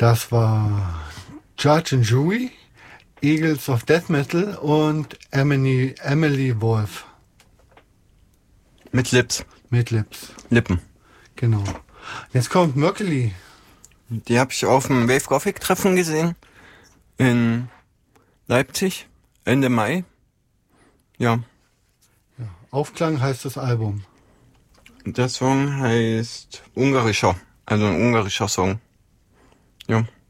Das war Judge and Jury, Eagles of Death Metal und Emily Wolf. Mit Lips. Mit Lips. Lippen. Genau. Jetzt kommt Mercury. Die habe ich auf dem Wave Gothic Treffen gesehen. In Leipzig. Ende Mai. Ja. Aufklang heißt das Album. Der Song heißt Ungarischer. Also ein ungarischer Song. Ja.